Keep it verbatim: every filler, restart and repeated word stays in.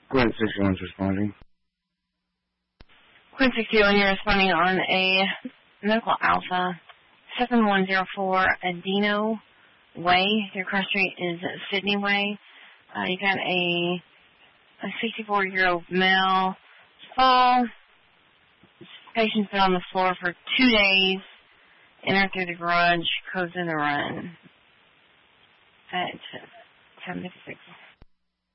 Quinn sixty-one's responding. Quinn sixty-one, you're responding on a Medical Alpha seven one zero four Adeno Way. Your cross street is Sydney Way. Uh, you got a a sixty-four-year-old male fall. Patient's been on the floor for two days. Entered through the garage, codes in the run at seven fifty-six.